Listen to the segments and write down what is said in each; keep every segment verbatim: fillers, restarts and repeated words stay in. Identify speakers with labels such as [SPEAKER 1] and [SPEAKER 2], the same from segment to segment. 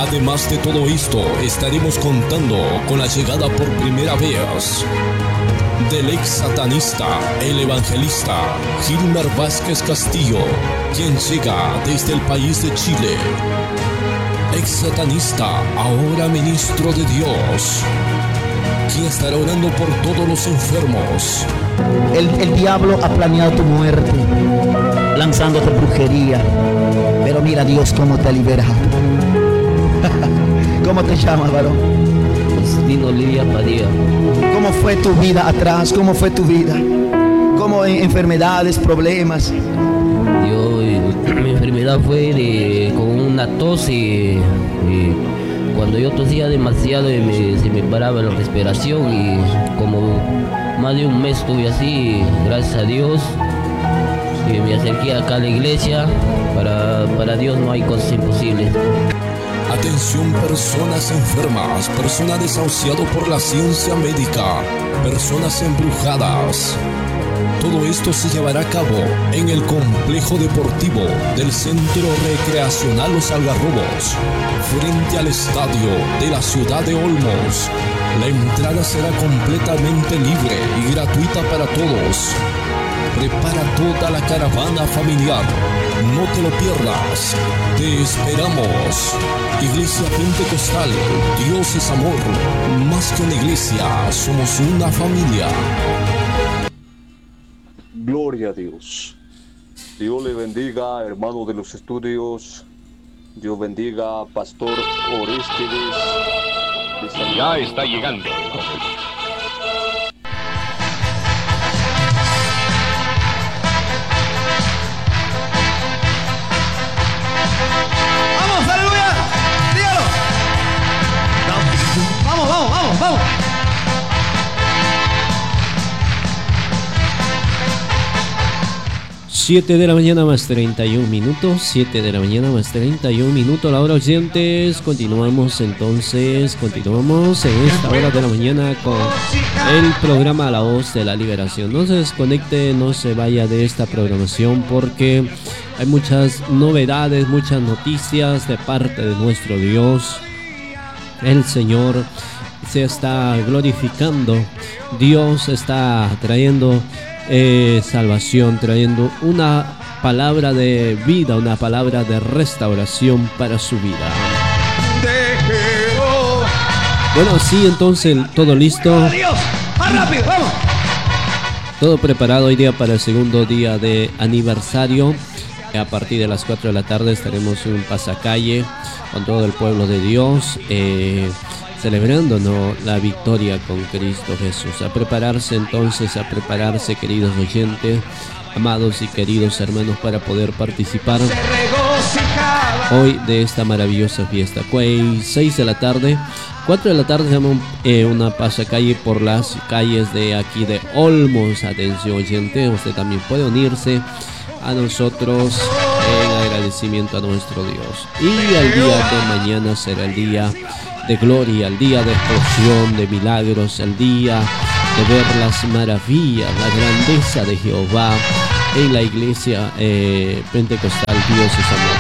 [SPEAKER 1] Además de todo esto, estaremos contando con la llegada por primera vez del ex satanista, el evangelista Gilmer Vázquez Castillo, quien llega desde el país de Chile. Ex satanista, ahora ministro de Dios, quien estará orando por todos los enfermos.
[SPEAKER 2] El, el diablo ha planeado tu muerte, lanzándote brujería, pero mira Dios cómo te ha liberado. ¿Cómo te llamas, varón?
[SPEAKER 3] Dino Lidia Padilla.
[SPEAKER 2] ¿Cómo fue tu vida atrás? ¿Cómo fue tu vida? ¿Cómo en enfermedades, problemas?
[SPEAKER 3] Yo, eh, mi enfermedad fue de, con una tos y, y cuando yo tosía demasiado me, se me paraba la respiración y como más de un mes estuve así, gracias a Dios. Y me acerqué acá a la iglesia, para, para Dios no hay cosas imposibles.
[SPEAKER 1] Atención, personas enfermas, personas desahuciadas por la ciencia médica, personas embrujadas. Todo esto se llevará a cabo en el complejo deportivo del Centro Recreacional Los Algarrobos, frente al estadio de la ciudad de Olmos. La entrada será completamente libre y gratuita para todos. Prepara toda la caravana familiar. No te lo pierdas. Te esperamos. Iglesia Pentecostal, Dios es amor. Más que una iglesia, somos una familia.
[SPEAKER 4] Gloria a Dios. Dios le bendiga, hermano de los estudios. Dios bendiga a Pastor Orístides.
[SPEAKER 5] Ya está llegando.
[SPEAKER 2] ¡Vamos, aleluya! ¡Dígalo! ¡Vamos, vamos, vamos, vamos!
[SPEAKER 6] siete de la mañana más treinta y un minutos, siete de la mañana más treinta y un minutos, la hora oyentes. Continuamos entonces, continuamos en esta hora de la mañana con el programa La Voz de la Liberación. No se desconecte, no se vaya de esta programación porque hay muchas novedades, muchas noticias de parte de nuestro Dios. El Señor se está glorificando, Dios está trayendo Eh, salvación, trayendo una palabra de vida, una palabra de restauración para su vida. Bueno, sí, entonces todo listo.
[SPEAKER 2] ¡Más rápido, vamos!
[SPEAKER 6] Todo preparado hoy día para el segundo día de aniversario. A partir de las cuatro de la tarde estaremos en un pasacalle con todo el pueblo de Dios, eh, celebrando, ¿no?, la victoria con Cristo Jesús. A prepararse entonces, a prepararse, queridos oyentes, amados y queridos hermanos, para poder participar hoy de esta maravillosa fiesta. seis de la tarde, cuatro de la tarde, hacemos eh, una pasacalle por las calles de aquí de Olmos. Atención, oyente, usted también puede unirse a nosotros en agradecimiento a nuestro Dios. Y el día de mañana será el día de gloria, el día de explosión, de milagros, el día de ver las maravillas, la grandeza de Jehová en la iglesia eh, pentecostal Dios es amor.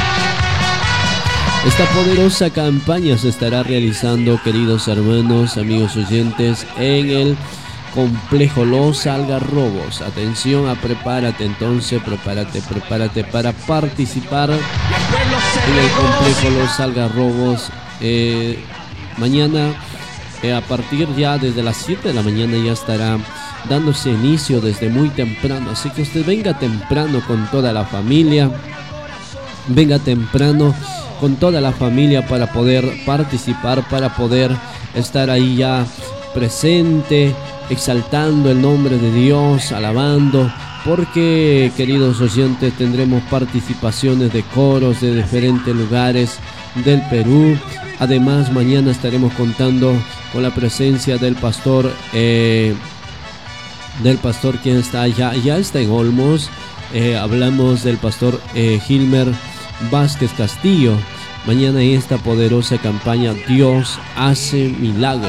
[SPEAKER 6] Esta poderosa campaña se estará realizando, queridos hermanos, amigos oyentes, en el complejo Los Algarrobos. Atención, a prepárate entonces, prepárate, prepárate para participar en el complejo Los Algarrobos. Eh, Mañana, eh, a partir ya desde las siete de la mañana, ya estará dándose inicio desde muy temprano. Así que usted venga temprano con toda la familia. Venga temprano con toda la familia para poder participar, para poder estar ahí ya presente, exaltando el nombre de Dios, alabando. Porque, queridos oyentes, tendremos participaciones de coros de diferentes lugares del Perú. Además, mañana estaremos contando con la presencia del pastor, eh, del pastor quien está allá, ya está en Olmos. Eh, hablamos del pastor eh, Gilmer Vázquez Castillo. Mañana en esta poderosa campaña Dios hace milagros.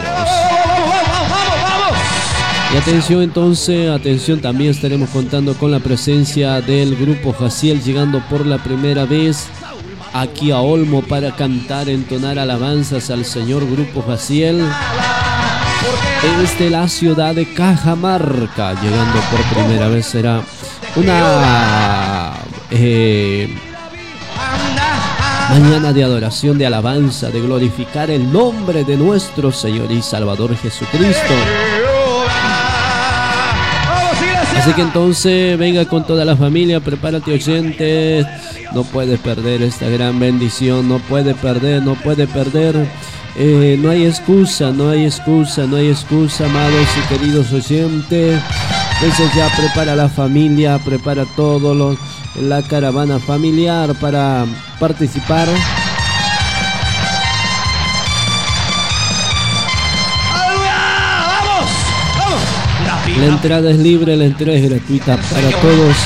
[SPEAKER 6] Y atención entonces, atención, también estaremos contando con la presencia del grupo Jaciel, llegando por la primera vez aquí a Olmo para cantar, entonar alabanzas al Señor. Grupo Jaciel, desde la ciudad de Cajamarca, llegando por primera vez. Será una eh, mañana de adoración, de alabanza, de glorificar el nombre de nuestro Señor y Salvador Jesucristo. Así que entonces venga con toda la familia, prepárate oyente, no puedes perder esta gran bendición, no puede perder, no puede perder, eh, no hay excusa, no hay excusa, no hay excusa, amados y queridos oyentes. Entonces ya prepara la familia, prepara todo lo, la caravana familiar para participar. La entrada es libre, la entrada es gratuita para todos.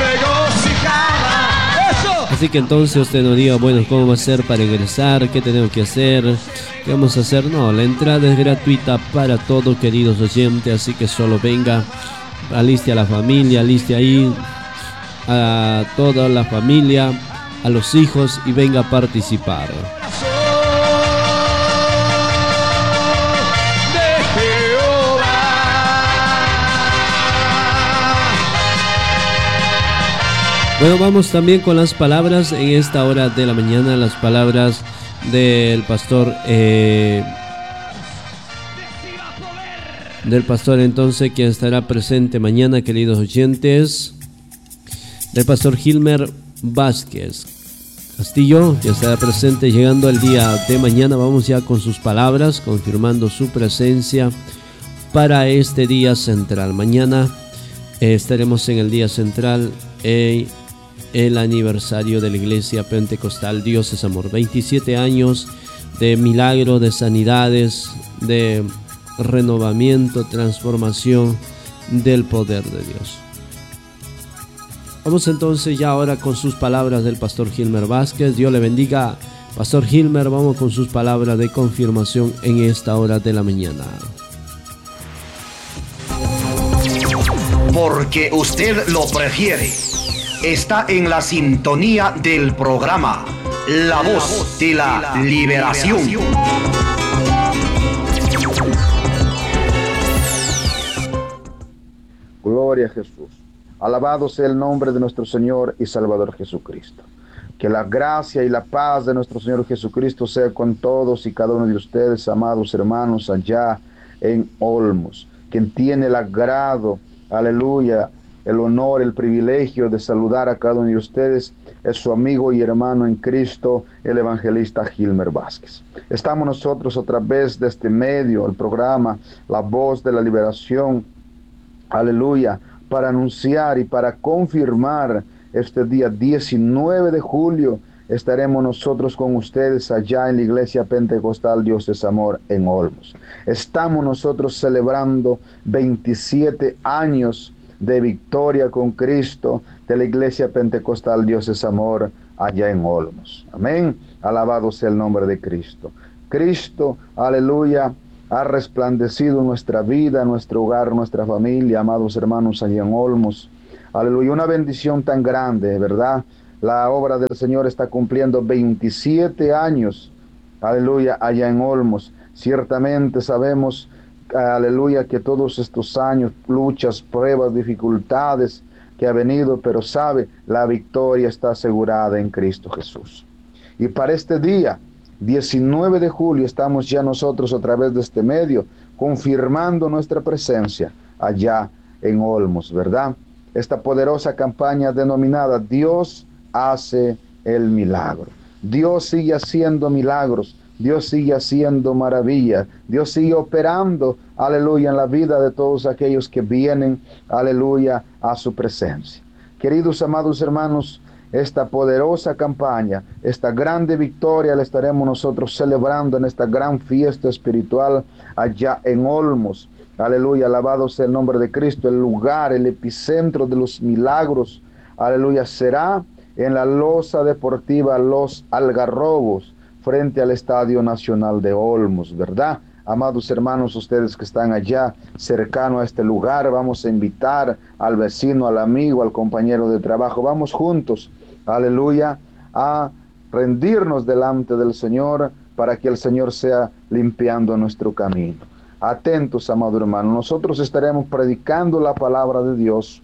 [SPEAKER 6] Así que entonces usted no diga, bueno, ¿cómo va a ser para ingresar? ¿Qué tenemos que hacer? ¿Qué vamos a hacer? No, la entrada es gratuita para todos, queridos oyentes. Así que solo venga, aliste a la familia, aliste ahí a toda la familia, a los hijos y venga a participar. Bueno, vamos también con las palabras en esta hora de la mañana, las palabras del pastor, eh, del pastor entonces que estará presente mañana, queridos oyentes, del pastor Gilmer Vázquez Castillo, que estará presente llegando el día de mañana. Vamos ya con sus palabras, confirmando su presencia para este día central. Mañana eh, estaremos en el día central en eh, el aniversario de la Iglesia Pentecostal Dios es Amor. veintisiete años de milagro, de sanidades, de renovamiento, transformación del poder de Dios. Vamos entonces ya ahora con sus palabras del pastor Gilmer Vázquez. Dios le bendiga. Pastor Gilmer, vamos con sus palabras de confirmación en esta hora de la mañana.
[SPEAKER 7] Porque usted lo prefiere. Está en la sintonía del programa La Voz de la Liberación.
[SPEAKER 8] Gloria a Jesús. Alabado sea el nombre de nuestro Señor y Salvador Jesucristo. Que la gracia y la paz de nuestro Señor Jesucristo sea con todos y cada uno de ustedes, amados hermanos, allá en Olmos. Quien tiene el agrado, aleluya, el honor, el privilegio de saludar a cada uno de ustedes es su amigo y hermano en Cristo, el evangelista Gilmer Vázquez. Estamos nosotros a través de este medio, el programa La Voz de la Liberación, aleluya, para anunciar y para confirmar este día diecinueve de julio. Estaremos nosotros con ustedes allá en la Iglesia Pentecostal Dios es Amor en Olmos. Estamos nosotros celebrando veintisiete años de victoria con Cristo de la Iglesia Pentecostal Dios es Amor allá en Olmos. Amén. Alabado sea el nombre de Cristo. Cristo, aleluya, ha resplandecido nuestra vida, nuestro hogar, nuestra familia, amados hermanos allá en Olmos. Aleluya, una bendición tan grande, ¿verdad? La obra del Señor está cumpliendo veintisiete años, aleluya, allá en Olmos. Ciertamente sabemos, aleluya, que todos estos años, luchas, pruebas, dificultades que ha venido, pero sabe, la victoria está asegurada en Cristo Jesús. Y para este día, diecinueve de julio, estamos ya nosotros a través de este medio, confirmando nuestra presencia allá en Olmos, ¿verdad? Esta poderosa campaña denominada Dios hace el milagro. Dios sigue haciendo milagros. Dios sigue haciendo maravillas. Dios sigue operando, aleluya, en la vida de todos aquellos que vienen, aleluya, a su presencia. Queridos amados hermanos, esta poderosa campaña, esta grande victoria la estaremos nosotros celebrando en esta gran fiesta espiritual allá en Olmos. Aleluya, alabado sea el nombre de Cristo. El lugar, el epicentro de los milagros, aleluya, será en la losa deportiva Los Algarrobos, frente al Estadio Nacional de Olmos, ¿verdad? Amados hermanos, ustedes que están allá cercano a este lugar, vamos a invitar al vecino, al amigo, al compañero de trabajo. Vamos juntos, aleluya, a rendirnos delante del Señor para que el Señor sea limpiando nuestro camino. Atentos, amado hermano, nosotros estaremos predicando la palabra de Dios,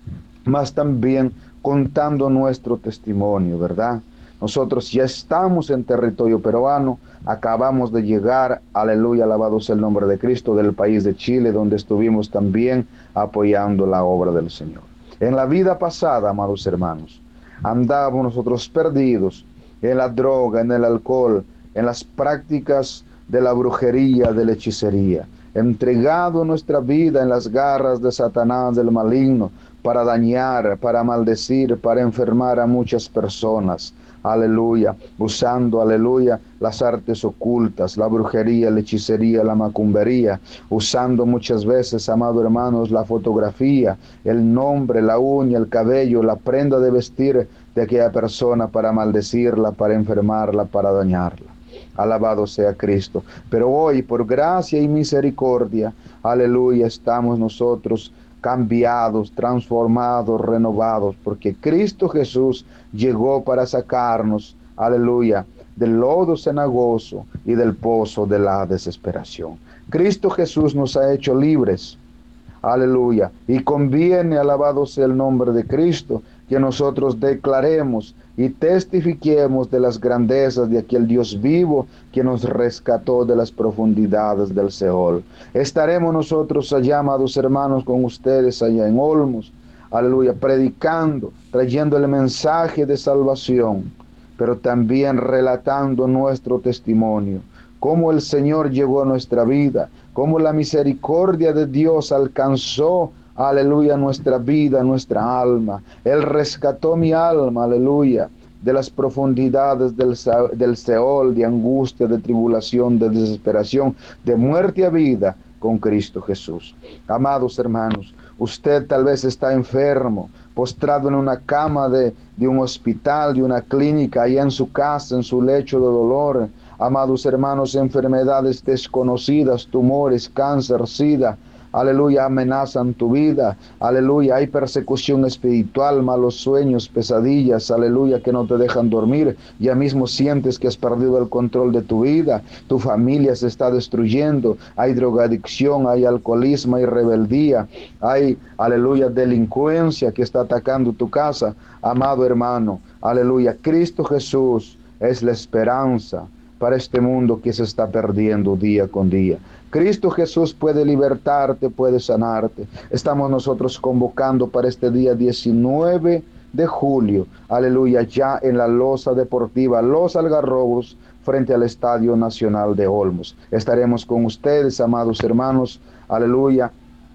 [SPEAKER 8] mas también contando nuestro testimonio, ¿verdad? Nosotros ya estamos en territorio peruano, acabamos de llegar, aleluya, alabado sea el nombre de Cristo, del país de Chile, donde estuvimos también apoyando la obra del Señor. En la vida pasada, amados hermanos, andábamos nosotros perdidos en la droga, en el alcohol, en las prácticas de la brujería, de la hechicería, entregado nuestra vida en las garras de Satanás, del maligno, para dañar, para maldecir, para enfermar a muchas personas. Aleluya, usando, aleluya, las artes ocultas, la brujería, la hechicería, la macumbería, usando muchas veces, amados hermanos, la fotografía, el nombre, la uña, el cabello, la prenda de vestir de aquella persona para maldecirla, para enfermarla, para dañarla. Alabado sea Cristo. Pero hoy, por gracia y misericordia, aleluya, estamos nosotros cambiados, transformados, renovados, porque Cristo Jesús llegó para sacarnos, aleluya, del lodo cenagoso y del pozo de la desesperación. Cristo Jesús nos ha hecho libres, aleluya, y conviene, alabado sea el nombre de Cristo, que nosotros declaremos y testifiquemos de las grandezas de aquel Dios vivo que nos rescató de las profundidades del Seol. Estaremos nosotros allá, amados hermanos, con ustedes allá en Olmos, aleluya, predicando, trayendo el mensaje de salvación, pero también relatando nuestro testimonio, cómo el Señor llegó a nuestra vida, cómo la misericordia de Dios alcanzó, aleluya, nuestra vida, nuestra alma. Él rescató mi alma, aleluya, de las profundidades del, del Seol, de angustia, de tribulación, de desesperación, de muerte a vida con Cristo Jesús. Amados hermanos, usted tal vez está enfermo, postrado en una cama de, de un hospital, de una clínica, allá en su casa, en su lecho de dolor. Amados hermanos, enfermedades desconocidas, tumores, cáncer, sida, aleluya, amenazan tu vida, aleluya, hay persecución espiritual, malos sueños, pesadillas, aleluya, que no te dejan dormir, ya mismo sientes que has perdido el control de tu vida, tu familia se está destruyendo, hay drogadicción, hay alcoholismo, hay rebeldía, hay, aleluya, delincuencia que está atacando tu casa. Amado hermano, aleluya, Cristo Jesús es la esperanza para este mundo que se está perdiendo día con día. Cristo Jesús puede libertarte, puede sanarte. Estamos nosotros convocando para este día diecinueve de julio, aleluya, ya en la loza deportiva Los Algarrobos, frente al Estadio Nacional de Olmos. Estaremos con ustedes, amados hermanos, aleluya,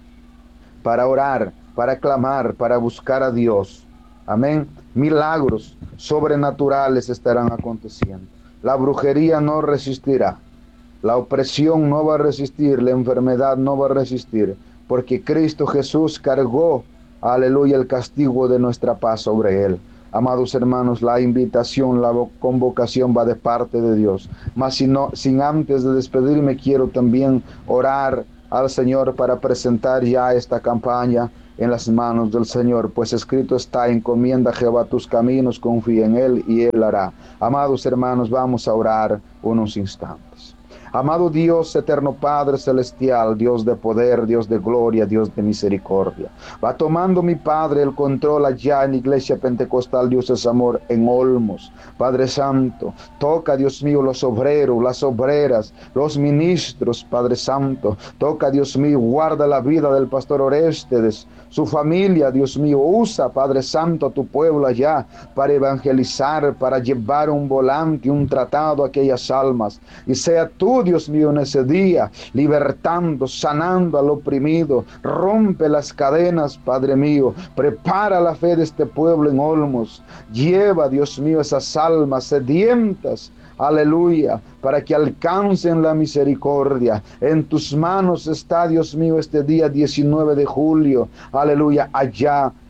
[SPEAKER 8] para orar, para clamar, para buscar a Dios. Amén. Milagros sobrenaturales estarán aconteciendo. La brujería no resistirá. La opresión no va a resistir, la enfermedad no va a resistir, porque Cristo Jesús cargó, aleluya, el castigo de nuestra paz sobre él. Amados hermanos, la invitación, la convocación va de parte de Dios. Mas si no, sin antes de despedirme, quiero también orar al Señor para presentar ya esta campaña en las manos del Señor, pues escrito está: encomienda a Jehová tus caminos, confía en Él y Él hará. Amados hermanos, vamos a orar unos instantes. Amado Dios, eterno Padre celestial, Dios de poder, Dios de gloria, Dios de misericordia, va tomando mi Padre el control allá en la Iglesia Pentecostal Dios es Amor en Olmos. Padre Santo, toca, Dios mío, los obreros, las obreras, los ministros, Padre Santo, toca, Dios mío, guarda la vida del pastor Orestes, su familia, Dios mío, usa, Padre Santo, a tu pueblo allá para evangelizar, para llevar un volante, un tratado a aquellas almas, y sea tú, Dios mío, en ese día, libertando, sanando al oprimido, rompe las cadenas, Padre mío, prepara la fe de este pueblo en Olmos, lleva, Dios mío, esas almas sedientas, aleluya, para que alcancen la misericordia. En tus manos está, Dios mío, este día diecinueve de julio, aleluya, allá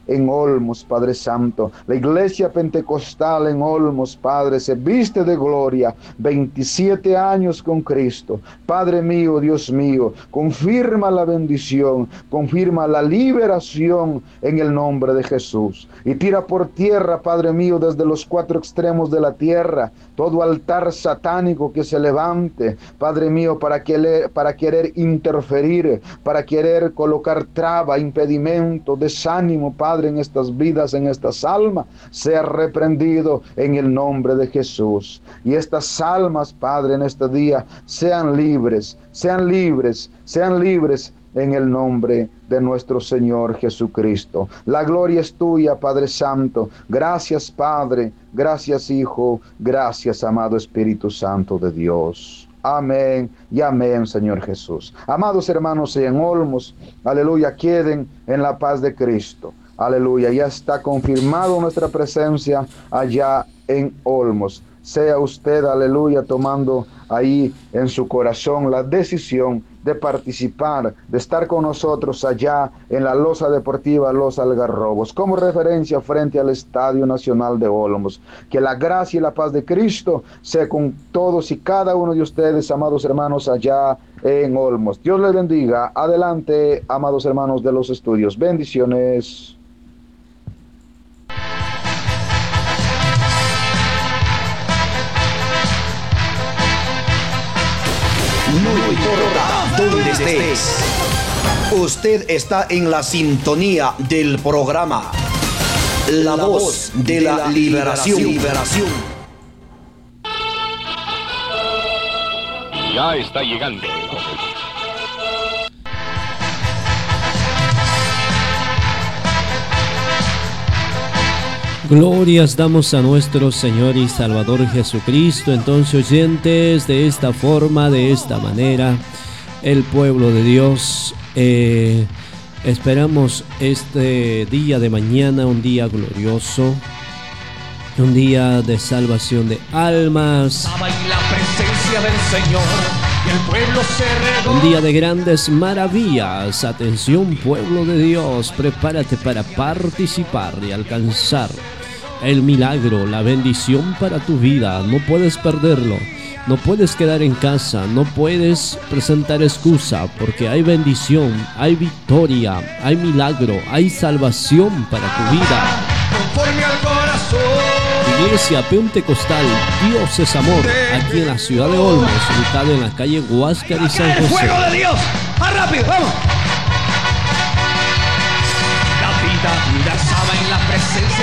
[SPEAKER 8] en Olmos, Padre Santo. La iglesia pentecostal en Olmos, Padre, se viste de gloria. veintisiete años con Cristo. Padre mío, Dios mío, confirma la bendición, confirma la liberación en el nombre de Jesús. Y tira por tierra, Padre mío, desde los cuatro extremos de la tierra, todo altar satánico que se levante, Padre mío, para, que le, para querer interferir, para querer colocar traba, impedimento, desánimo, Padre, en estas vidas, en estas almas, sea reprendido en el nombre de Jesús. Y estas almas, Padre, en este día, sean libres, sean libres, sean libres en el nombre de nuestro Señor Jesucristo. La gloria es tuya, Padre Santo. Gracias, Padre. Gracias, Hijo. Gracias, amado Espíritu Santo de Dios. Amén y amén, Señor Jesús. Amados hermanos en Olmos, aleluya, queden en la paz de Cristo. Aleluya, ya está confirmado nuestra presencia allá en Olmos. Sea usted, aleluya, tomando ahí en su corazón la decisión de participar, de estar con nosotros allá en la loza deportiva Los Algarrobos, como referencia frente al Estadio Nacional de Olmos. Que la gracia y la paz de Cristo sea con todos y cada uno de ustedes, amados hermanos, allá en Olmos. Dios les bendiga. Adelante, amados hermanos de los estudios. Bendiciones.
[SPEAKER 7] No importa dónde estés, usted está en la sintonía del programa La Voz de la Liberación. Liberación.
[SPEAKER 5] Ya está llegando.
[SPEAKER 6] Glorias damos a nuestro Señor y Salvador Jesucristo. Entonces, oyentes, de esta forma, de esta manera, el pueblo de Dios, eh, esperamos este día de mañana, un día glorioso, un día de salvación de almas, un día de grandes maravillas. Atención, pueblo de Dios, prepárate para participar y alcanzar el milagro, la bendición para tu vida. No puedes perderlo, no puedes quedar en casa, no puedes presentar excusa, porque hay bendición, hay victoria, hay milagro, hay salvación para tu vida.
[SPEAKER 9] Conforme al corazón.
[SPEAKER 6] Iglesia Pentecostal Dios es Amor, aquí en la ciudad de Olmos, ubicado en la calle Huáscar y San José.
[SPEAKER 9] ¡El fuego de Dios! ¡Más rápido, vamos! La vida, la en la presencia